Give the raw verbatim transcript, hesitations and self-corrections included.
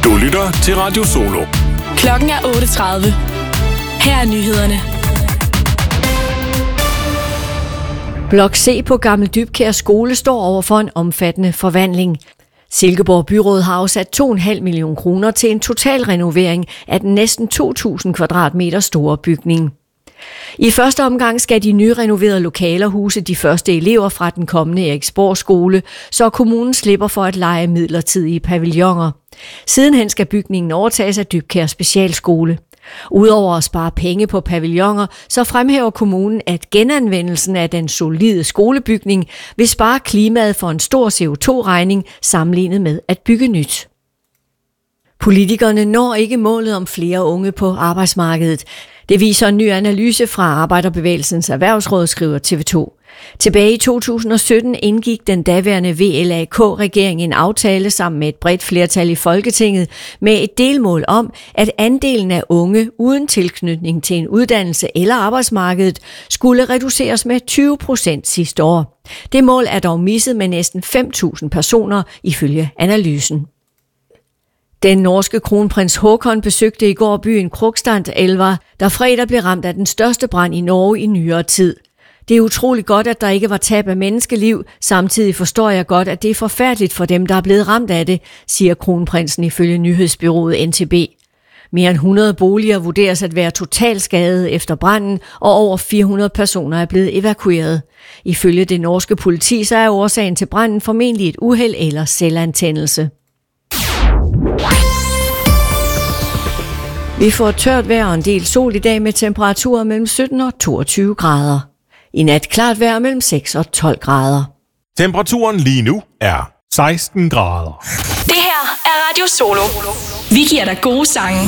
Du lytter til Radio Solo. Klokken er otte tredive. Her er nyhederne. Blok C på Gammel Dybkjær skole står over for en omfattende forvandling. Silkeborg Byråd har afsat to komma fem millioner kroner til en total renovering af den næsten to tusind kvadratmeter store bygning. I første omgang skal de nyrenoverede lokaler huse de første elever fra den kommende Eriksborg skole, så kommunen slipper for at leje midlertidige pavilloner. Sidenhen skal bygningen overtages af Dybkjær Specialskole. Udover at spare penge på pavilloner, så fremhæver kommunen, at genanvendelsen af den solide skolebygning vil spare klimaet for en stor C O to regning sammenlignet med at bygge nyt. Politikerne når ikke målet om flere unge på arbejdsmarkedet. Det viser en ny analyse fra Arbejderbevægelsens Erhvervsråd, skriver T V to. Tilbage i to tusind og sytten indgik den daværende V L A K-regering en aftale sammen med et bredt flertal i Folketinget med et delmål om, at andelen af unge uden tilknytning til en uddannelse eller arbejdsmarkedet skulle reduceres med tyve procent sidste år. Det mål er dog misset med næsten fem tusind personer ifølge analysen. Den norske kronprins Haakon besøgte i går byen Krokstadelva, der fredag blev ramt af den største brand i Norge i nyere tid. Det er utroligt godt, at der ikke var tab af menneskeliv. Samtidig forstår jeg godt, at det er forfærdeligt for dem, der er blevet ramt af det, siger kronprinsen ifølge nyhedsbyrået N T B. Mere end hundrede boliger vurderes at være totalt skadede efter branden, og over fire hundrede personer er blevet evakueret. Ifølge det norske politi så er årsagen til branden formentlig et uheld eller selvantændelse. Vi får tørt vejr og en del sol i dag med temperaturer mellem sytten og toogtyve grader. I nat klart vejr mellem seks og tolv grader. Temperaturen lige nu er seksten grader. Det her er Radio Solo. Vi giver dig gode sange.